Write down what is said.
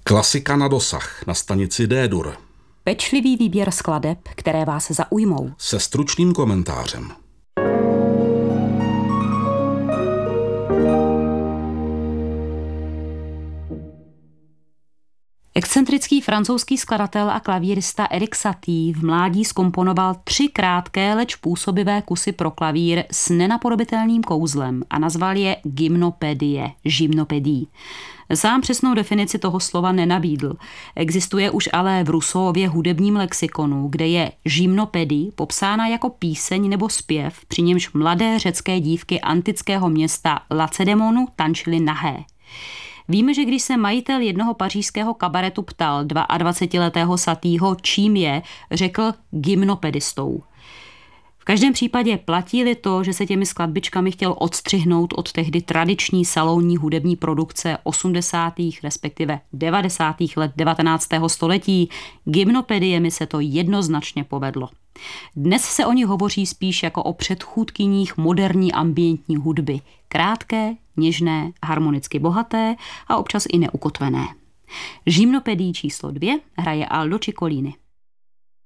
Klasika na dosah na stanici D-dur. Pečlivý výběr skladeb, které vás zaujmou. Se stručným komentářem. Excentrický francouzský skladatel a klavírista Erik Satie v mládí zkomponoval 3 krátké, leč působivé kusy pro klavír s nenapodobitelným kouzlem a nazval je gymnopédie. Sám přesnou definici toho slova nenabídl. Existuje už ale v Rousseauově hudebním lexikonu, kde je gymnopédie popsána jako píseň nebo zpěv, při němž mladé řecké dívky antického města Lacedemonu tančily nahé. Víme, že když se majitel jednoho pařížského kabaretu ptal 22letého Satieho, čím je, řekl gymnopedistou. V každém případě platí-li to, že se těmi skladbičkami chtěl odstřihnout od tehdy tradiční salonní hudební produkce 80. respektive 90. let 19. století, gymnopediemi se to jednoznačně povedlo. Dnes se o nich hovoří spíš jako o předchůdkyních moderní ambientní hudby. Krátké, něžné, harmonicky bohaté a občas i neukotvené. Gymnopédii číslo 2 hraje Aldo Ciccolini.